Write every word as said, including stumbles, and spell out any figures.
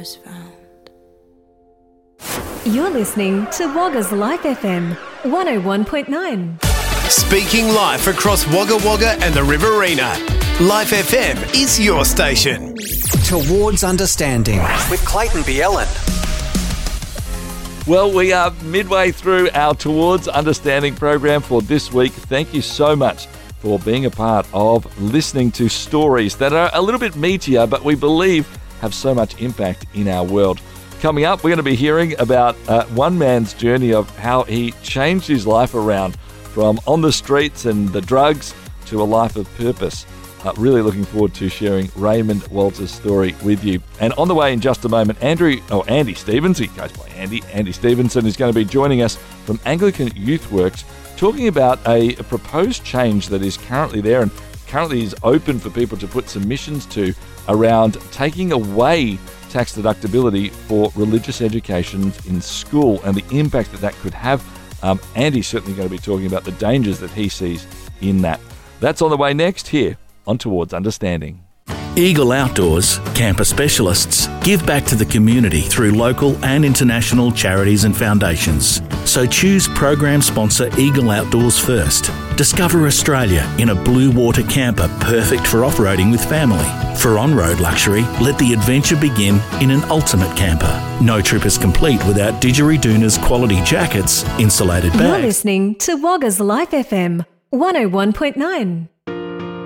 was found. You're listening to Wagga's Life F M, one oh one point nine. Speaking live across Wagga Wagga and the Riverina. Life F M is your station. Towards Understanding with Clayton Bielen. Well, we are midway through our Towards Understanding program for this week. Thank you so much for being a part of listening to stories that are a little bit meatier, but we believe have so much impact in our world. Coming up, we're going to be hearing about uh, one man's journey of how he changed his life around from on the streets and the drugs to a life of purpose. Uh, really looking forward to sharing Raymond Walter's story with you. And on the way in just a moment, Andrew, oh, Andy Stevens, he goes by Andy, Andy Stevenson is going to be joining us from Anglican Youth Works, talking about a, a proposed change that is currently there and currently is open for people to put submissions to around taking away tax deductibility for religious education in school and the impact that that could have. Um, Andy's certainly going to be talking about the dangers that he sees in that. That's on the way next here on Towards Understanding. Eagle Outdoors, camper specialists, give back to the community through local and international charities and foundations. So choose program sponsor Eagle Outdoors first. Discover Australia in a blue water camper perfect for off-roading with family. For on-road luxury, let the adventure begin in an ultimate camper. No trip is complete without Didgeridoon's quality jackets, insulated bags. You're listening to Wagga's Life F M, one oh one point nine.